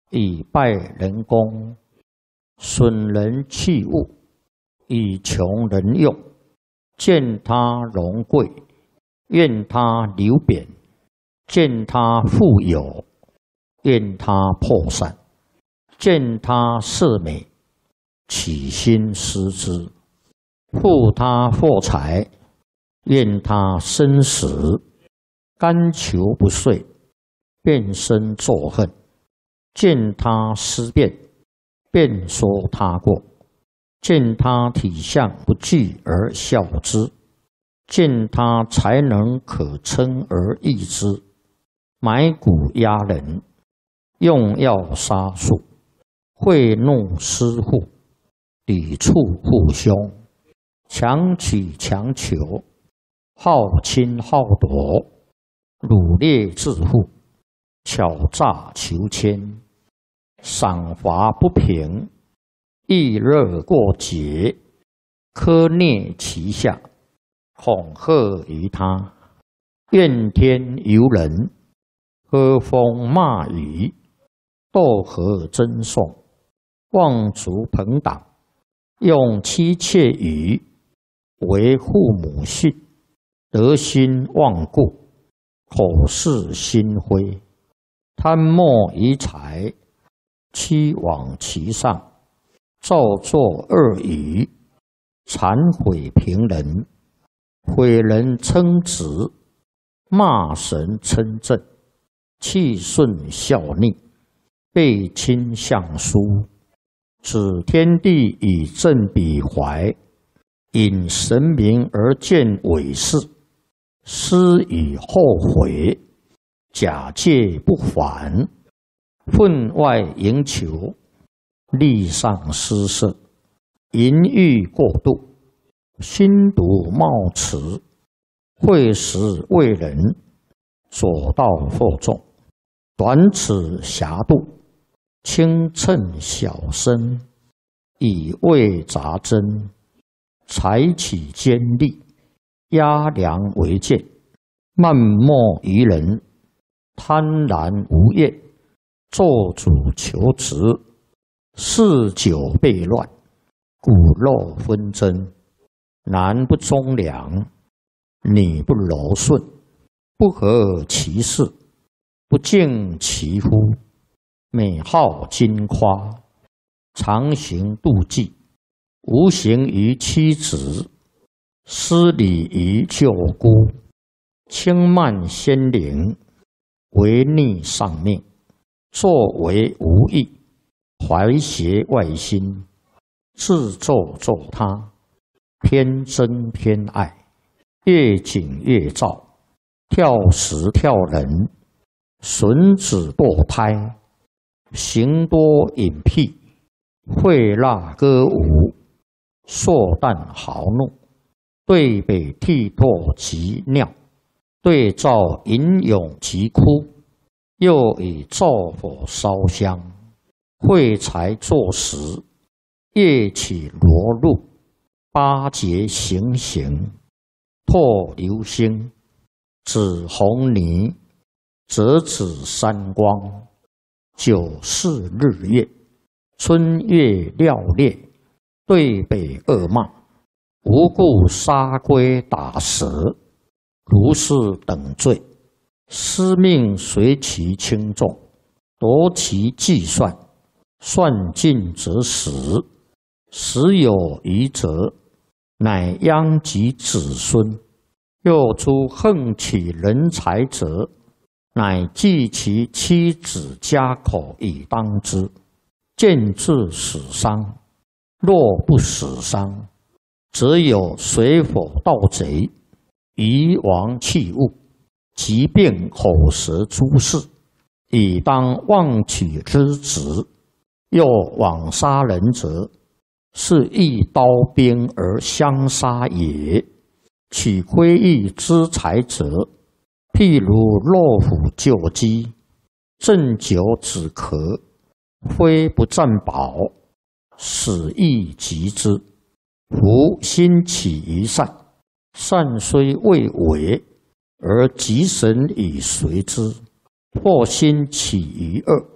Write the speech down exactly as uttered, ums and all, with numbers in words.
以败人功，损人器物，以穷人用。见他荣贵，愿他流贬；见他富有，愿他破散；见他色美，起心思之；负他货财，愿他生死；甘求不遂，便生作恨；见他思变，便说他过；见他体相不具而笑之；见他才能可称而异之。买骨压人，用药杀术，贿弄私户，抵触父兄，强取强求，好侵好夺，掳掠致富，巧诈求迁，赏罚不平，易热过节，苛虐其下，恐吓于他，怨天尤人，喝风骂雨，斗和争讼，妄族朋党，用妻妾语，为父母训，德心忘故，口是心非，贪墨于财，欺罔其上，造作恶语，谄毁平人，毁人称直，骂神称正，气顺效逆，背亲相疏，指天地以正彼怀，引神明而见伪事，思以后悔，假借不还，分外营求，力上失色，淫欲过度，心毒冒迟，会时为人，左道惑众，短尺狭度，轻称小身，以为杂针，采取尖利，压梁为剑，漫莫于人，贪婪无厌，做主求职，嗜酒悖乱，骨肉纷争，男不忠良，女不柔顺，不合其事，不敬其夫，美好矜夸，常行妒忌，无形于妻子，失礼于舅姑，轻慢先灵，违逆上命，作为无益，怀邪外心，自作作他，偏憎偏爱，越紧越躁，跳时跳人，损子堕胎，行多隐僻，会蜡歌舞，硕诞豪怒，对北涕唾及尿，对照吟咏及哭，又以灶火烧香，会财作食，夜起罗露，八节行刑，唾流星，指红泥，折指三光，九四日月，春月料烈，对北恶骂，无故杀龟打蛇，如是等罪，司命随其轻重，夺其计算，算尽则死，死有余则，乃殃及子孙。又诸横取人财者，乃计其妻子家口以当之，见至死伤。若不死伤，则有水火盗贼，夷王器物，疾病口舌诸事，以当妄取之职。又枉杀人者，是一刀兵而相杀也。取窥益之财者，譬如落虎救鸡，鸩酒止咳，非不占宝，死亦及之。夫心起于善，善虽未为，而吉神以随之；或心起于恶，